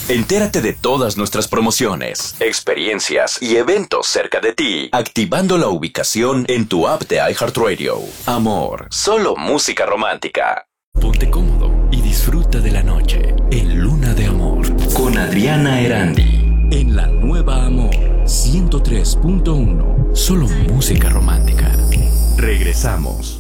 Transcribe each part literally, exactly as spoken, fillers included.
Entérate de todas nuestras promociones, experiencias y eventos cerca de ti, activando la ubicación en tu app de iHeartRadio. Amor, solo música romántica. Ponte cómodo y disfruta de la noche en Luna de Amor con Adriana Erandi. En la nueva Amor ciento tres punto uno. Solo música romántica. Regresamos.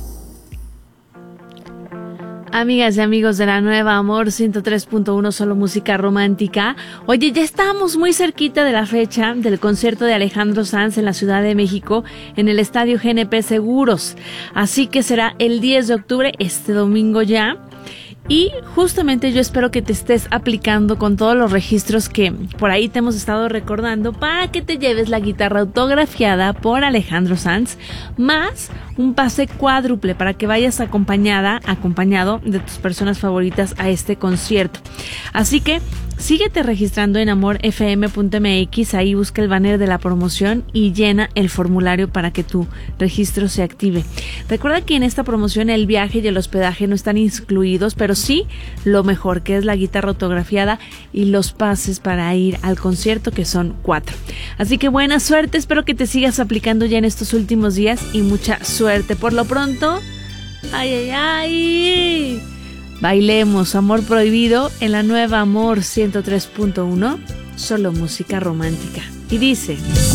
Amigas y amigos de la nueva Amor ciento tres punto uno, solo música romántica. Oye, ya estamos muy cerquita de la fecha del concierto de Alejandro Sanz en la Ciudad de México en el Estadio G N P Seguros. Así que será el diez de octubre, este domingo ya. Y justamente yo espero que te estés aplicando con todos los registros que por ahí te hemos estado recordando para que te lleves la guitarra autografiada por Alejandro Sanz, más un pase cuádruple para que vayas acompañada, acompañado de tus personas favoritas a este concierto. Así que síguete registrando en amor f m punto m x, ahí busca el banner de la promoción y llena el formulario para que tu registro se active. Recuerda que en esta promoción el viaje y el hospedaje no están incluidos, pero sí lo mejor, que es la guitarra autografiada y los pases para ir al concierto, que son cuatro. Así que buena suerte, espero que te sigas aplicando ya en estos últimos días y mucha suerte. Por lo pronto, ay, ay, ay, bailemos Amor Prohibido en la nueva Amor ciento tres punto uno, solo música romántica. Y dice...